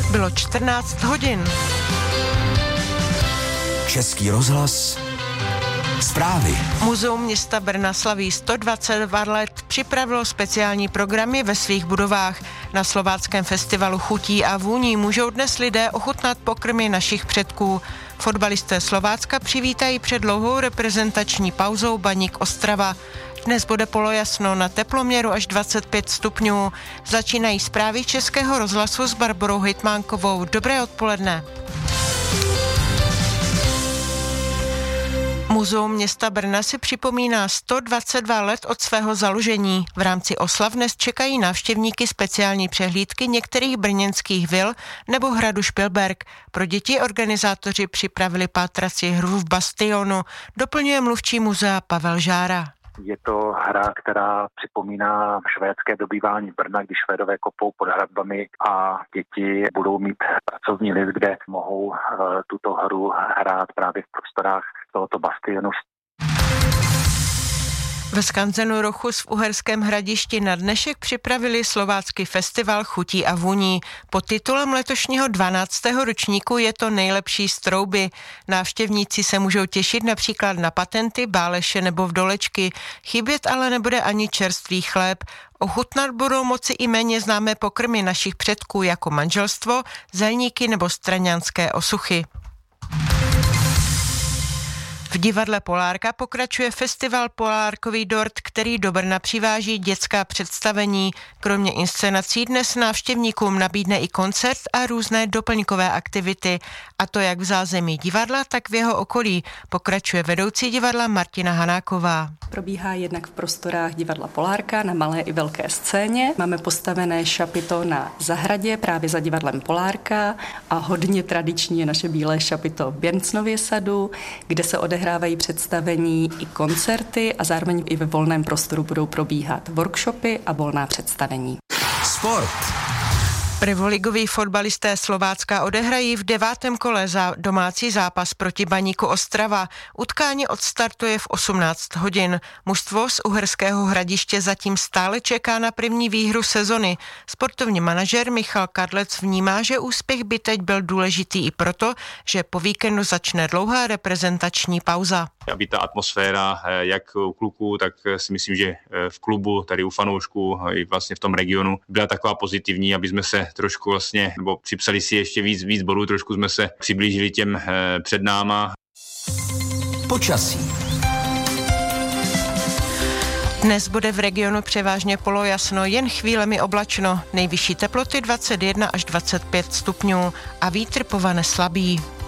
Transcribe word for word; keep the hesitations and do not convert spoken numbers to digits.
Bylo čtrnáct hodin. Český rozhlas. Zprávy. Muzeum města Brna slaví sto dvacet dva let, připravilo speciální programy ve svých budovách. Na slováckém festivalu chutí a vůní můžou dnes lidé ochutnat pokrmy našich předků. Fotbalisté Slovácka přivítají před dlouhou reprezentační pauzou Baník Ostrava. Dnes bude polojasno, na teploměru až dvacet pět stupňů. Začínají zprávy Českého rozhlasu s Barborou Hejtmánkovou. Dobré odpoledne. Muzeum města Brna si připomíná sto dvacet dva let od svého založení. V rámci oslav dnes čekají návštěvníky speciální přehlídky některých brněnských vil nebo hradu Špilberk. Pro děti organizátoři připravili pátrací hru v Bastionu, doplňuje mluvčí muzea Pavel Žára. Je to hra, která připomíná švédské dobývání Brna, když Švédové kopou pod hradbami a děti budou mít pracovní list, kde mohou uh, tuto hru hrát právě v prostorách tohoto bastionu. Ve skanzenu Rochus v Uherském Hradišti na dnešek připravili slovácky festival chutí a vůní. Pod titulem letošního dvanáctého ročníku je to nejlepší z trouby. Návštěvníci se můžou těšit například na patenty, báleše nebo vdolečky. Chybět ale nebude ani čerstvý chléb. Ochutnat budou moci i méně známé pokrmy našich předků jako manželstvo, zelníky nebo straňanské osuchy. V divadle Polárka pokračuje festival Polárkový dort, který do Brna přiváží dětská představení. Kromě inscenací dnes návštěvníkům nabídne i koncert a různé doplňkové aktivity. A to jak v zázemí divadla, tak v jeho okolí, pokračuje vedoucí divadla Martina Hanáková. Probíhá jednak v prostorách divadla Polárka na malé i velké scéně. Máme postavené šapito na zahradě právě za divadlem Polárka a hodně tradiční je naše bílé šapito v Běrncnově sadu, kde se odehrávají představení i koncerty a zároveň i ve volném prostoru budou probíhat workshopy a volná představení. Sport. Prvoligoví fotbalisté Slovácka odehrají v devátém kole za domácí zápas proti Baníku Ostrava. Utkání odstartuje v osmnáct hodin. Mužstvo z Uherského Hradiště zatím stále čeká na první výhru sezony. Sportovní manažer Michal Kadlec vnímá, že úspěch by teď byl důležitý i proto, že po víkendu začne dlouhá reprezentační pauza. Aby ta atmosféra, jak u kluků, tak si myslím, že v klubu, tady u fanoušků i vlastně v tom regionu byla taková pozitivní, aby jsme se trošku vlastně, nebo připsali si ještě víc, víc bodů, trošku jsme se přiblížili těm před náma. Počasí. Dnes bude v regionu převážně polojasno, jen chvílemi oblačno. Nejvyšší teploty dvacet jedna až dvacet pět stupňů a vítr povane slabý.